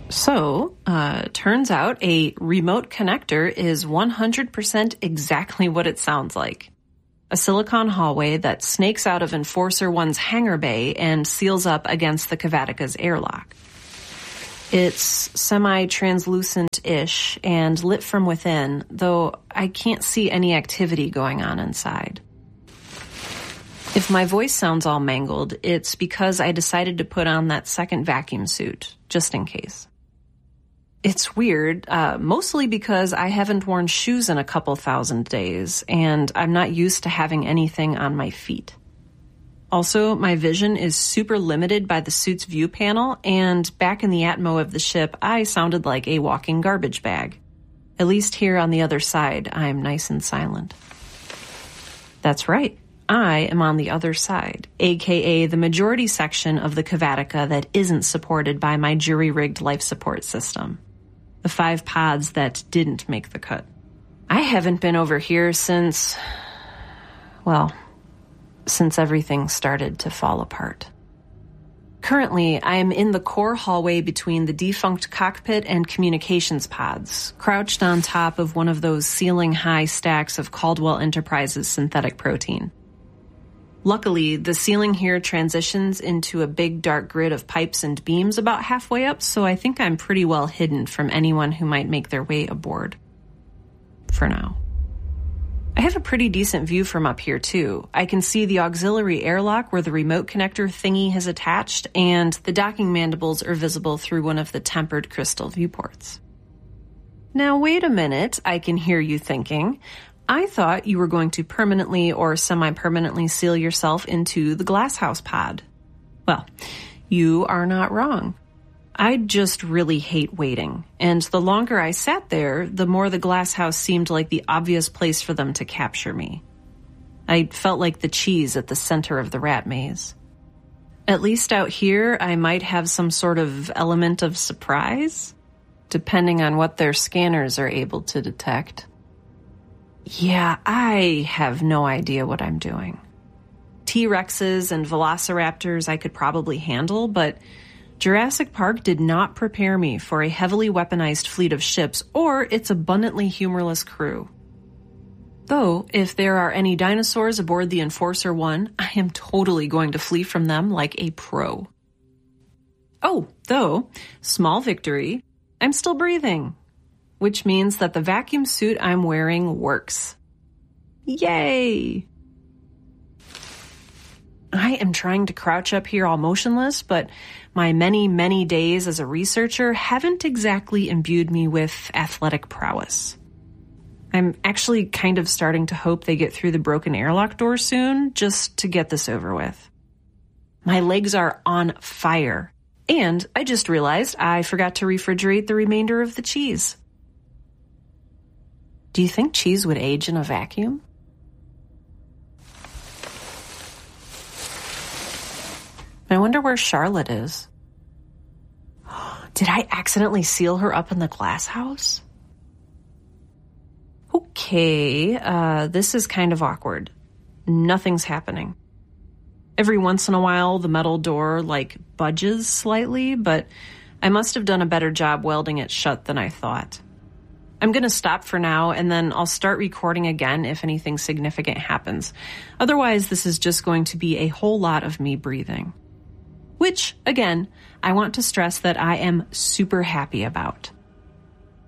Turns out a remote connector is 100% exactly what it sounds like. A silicon hallway that snakes out of Enforcer 1's hangar bay and seals up against the Kvatika's airlock. It's semi-translucent-ish and lit from within, though I can't see any activity going on inside. If my voice sounds all mangled, it's because I decided to put on that second vacuum suit, just in case. It's weird, mostly because I haven't worn shoes in a couple thousand days, and I'm not used to having anything on my feet. Also, my vision is super limited by the suit's view panel, and back in the Atmo of the ship, I sounded like a walking garbage bag. At least here on the other side, I'm nice and silent. That's right. I am on the other side, aka the majority section of the Kvatika that isn't supported by my jury-rigged life support system. The 5 pods that didn't make the cut. I haven't been over here since everything started to fall apart. Currently, I am in the core hallway between the defunct cockpit and communications pods, crouched on top of one of those ceiling-high stacks of Caldwell Enterprises synthetic protein. Luckily, the ceiling here transitions into a big dark grid of pipes and beams about halfway up, so I think I'm pretty well hidden from anyone who might make their way aboard. For now. I have a pretty decent view from up here, too. I can see the auxiliary airlock where the remote connector thingy has attached, and the docking mandibles are visible through one of the tempered crystal viewports. Now, wait a minute, I can hear you thinking. I thought you were going to permanently or semi-permanently seal yourself into the glasshouse pod. Well, you are not wrong. I just really hate waiting, and the longer I sat there, the more the glasshouse seemed like the obvious place for them to capture me. I felt like the cheese at the center of the rat maze. At least out here, I might have some sort of element of surprise, depending on what their scanners are able to detect. Yeah, I have no idea what I'm doing. T-Rexes and Velociraptors I could probably handle, but Jurassic Park did not prepare me for a heavily weaponized fleet of ships or its abundantly humorless crew. Though, if there are any dinosaurs aboard the Enforcer 1, I am totally going to flee from them like a pro. Oh, though, small victory, I'm still breathing. Which means that the vacuum suit I'm wearing works. Yay! I am trying to crouch up here all motionless, but my many, many days as a researcher haven't exactly imbued me with athletic prowess. I'm actually kind of starting to hope they get through the broken airlock door soon, just to get this over with. My legs are on fire, and I just realized I forgot to refrigerate the remainder of the cheese. Do you think cheese would age in a vacuum? I wonder where Charlotte is. Did I accidentally seal her up in the glass house? Okay, this is kind of awkward. Nothing's happening. Every once in a while, the metal door, budges slightly, but I must have done a better job welding it shut than I thought. I'm going to stop for now, and then I'll start recording again if anything significant happens. Otherwise, this is just going to be a whole lot of me breathing. Which, again, I want to stress that I am super happy about.